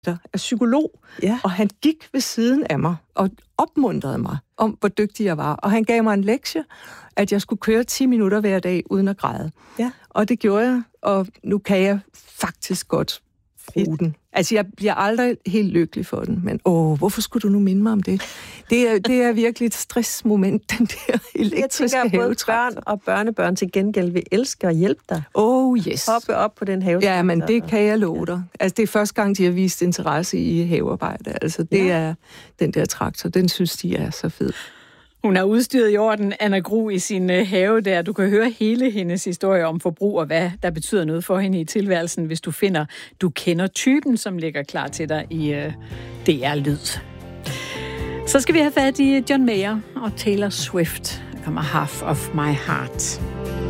er psykolog, og han gik ved siden af mig og opmuntrede mig om, hvor dygtig jeg var. Og han gav mig en lektie, at jeg skulle køre 10 minutter hver dag uden at græde. Ja. Og det gjorde jeg, og nu kan jeg faktisk godt bruge den. Altså, jeg bliver aldrig helt lykkelig for den, men hvorfor skulle du nu minde mig om det? Det er virkelig et stressmoment, den der elektriske havetraktor. Jeg tænker, at både børn og børnebørn til gengæld vil elske at hjælpe dig. Yes. Hoppe op på den havetraktor. Ja, men det kan jeg love dig. Altså, det er første gang, de har vist interesse i havearbejde. Altså, det er den der traktor. Den synes de er så fed. Hun har udstyret i orden, Anna Grue, i sin have der. Du kan høre hele hendes historie om forbrug og hvad der betyder noget for hende i tilværelsen, hvis du finder Du kender typen, som ligger klar til dig i DR Lyd. Så skal vi have fat i John Mayer og Taylor Swift. Der kommer Half of My Heart.